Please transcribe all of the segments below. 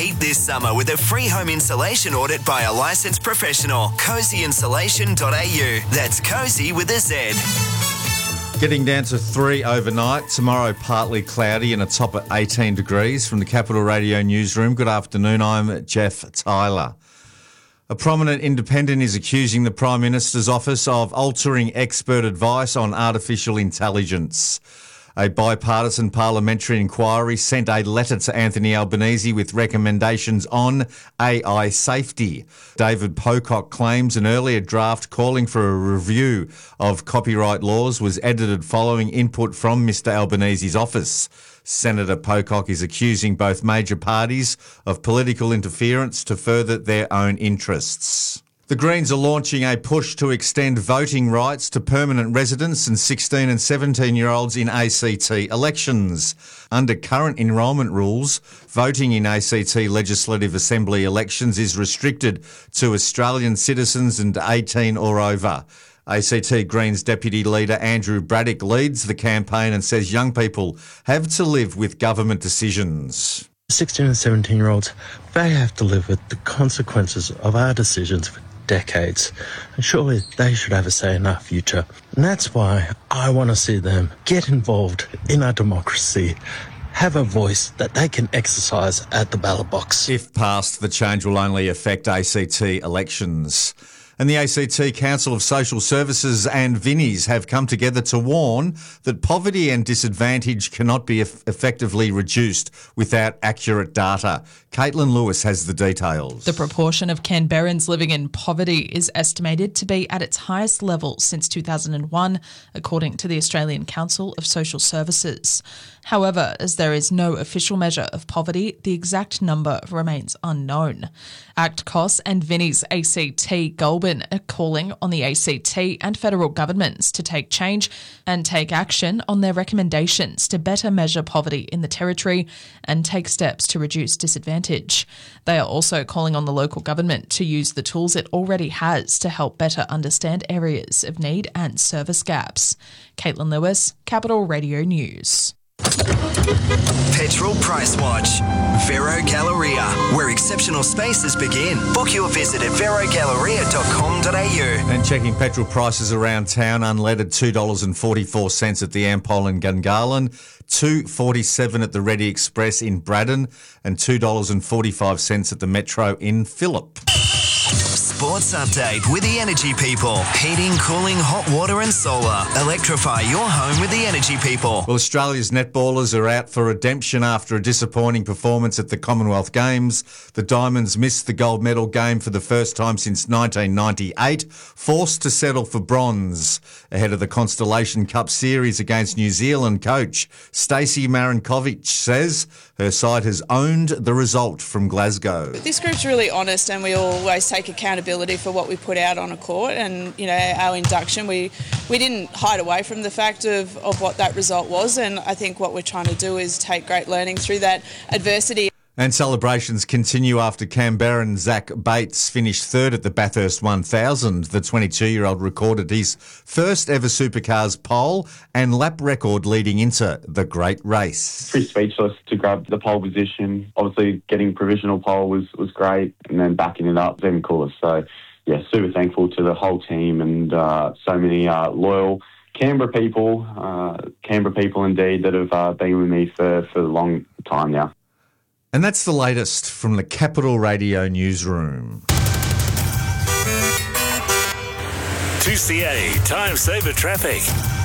heat this summer with a free home insulation audit by a licensed professional. CozyInsulation.au. That's Cozy with a Z. Getting down to 3 overnight. Tomorrow, partly cloudy and a top at 18 degrees. From the Capital Radio newsroom, good afternoon. I'm Jeff Tyler. A prominent independent is accusing the Prime Minister's office of altering expert advice on artificial intelligence. A bipartisan parliamentary inquiry sent a letter to Anthony Albanese with recommendations on AI safety. David Pocock claims an earlier draft calling for a review of copyright laws was edited following input from Mr Albanese's office. Senator Pocock is accusing both major parties of political interference to further their own interests. The Greens are launching a push to extend voting rights to permanent residents and 16 and 17-year-olds in ACT elections. Under current enrolment rules, voting in ACT Legislative Assembly elections is restricted to Australian citizens and 18 or over. ACT Greens Deputy Leader Andrew Braddock leads the campaign and says young people have to live with government decisions. 16 and 17-year-olds, they have to live with the consequences of our decisions for decades. And surely they should have a say in our future. And that's why I want to see them get involved in our democracy, have a voice that they can exercise at the ballot box. If passed, the change will only affect ACT elections. And the ACT Council of Social Services and Vinnies have come together to warn that poverty and disadvantage cannot be effectively reduced without accurate data. Caitlin Lewis has the details. The proportion of Canberrans living in poverty is estimated to be at its highest level since 2001, according to the Australian Council of Social Services. However, as there is no official measure of poverty, the exact number remains unknown. ACTCOS and Vinnies ACT Goulburn are calling on the ACT and federal governments to take change and take action on their recommendations to better measure poverty in the territory and take steps to reduce disadvantage. They are also calling on the local government to use the tools it already has to help better understand areas of need and service gaps. Caitlin Lewis, Capital Radio News. Petrol Price Watch. Vero Galleria, where exceptional spaces begin. Book your visit at verogalleria.com.au. And checking petrol prices around town, unleaded $2.44 at the Ampol in Gungahlin, $2.47 at the Ready Express in Braddon, and $2.45 at the Metro in Phillip. Sports update with the Energy People. Heating, cooling, hot water and solar. Electrify your home with the Energy People. Well, Australia's netballers are out for redemption after a disappointing performance at the Commonwealth Games. The Diamonds missed the gold medal game for the first time since 1998, forced to settle for bronze ahead of the Constellation Cup series against New Zealand. Coach Stacey Marinkovic says her side has owned the result from Glasgow. This group's really honest and we always take accountability for what we put out on a court, and our induction, we didn't hide away from the fact of what that result was, and I think what we're trying to do is take great learning through that adversity. And celebrations continue after Canberran Zach Bates finished third at the Bathurst 1000. The 22-year-old recorded his first ever supercars pole and lap record leading into the great race. Pretty speechless to grab the pole position. Obviously getting provisional pole was great, and then backing it up was even cooler. So yeah, super thankful to the whole team and so many loyal Canberra people indeed that have been with me for a long time now. And that's the latest from the Capital Radio newsroom. 2CA Time Saver Traffic.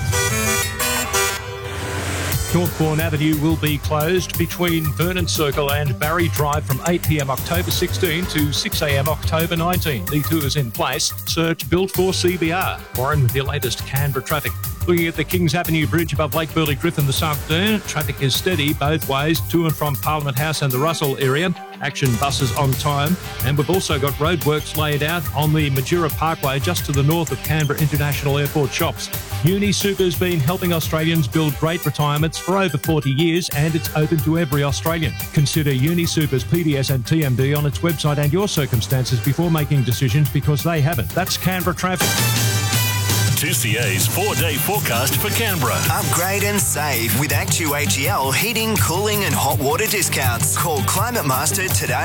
Northbourne Avenue will be closed between Vernon Circle and Barry Drive from 8 p.m. October 16 to 6 a.m. October 19. Detours in place. Search Built for CBR. Warren with your latest Canberra traffic. Looking at the Kings Avenue Bridge above Lake Burley Griffin this afternoon, traffic is steady both ways to and from Parliament House and the Russell area. Action buses on time. And we've also got roadworks laid out on the Majura Parkway just to the north of Canberra International Airport shops. UniSuper's been helping Australians build great retirements for over 40 years, and it's open to every Australian. Consider UniSuper's PDS and TMD on its website and your circumstances before making decisions, because they haven't. That's Canberra traffic. 2CA's 4-day forecast for Canberra. Upgrade and save with Actu AGL heating, cooling and hot water discounts. Call Climate Master today.